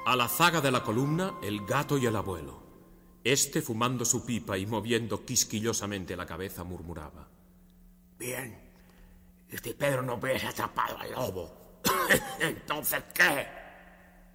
A la zaga de la columna, el gato y el abuelo. Este, fumando su pipa y moviendo quisquillosamente la cabeza, murmuraba: Bien, Pedro no hubiese atrapado al lobo. ¿Entonces qué?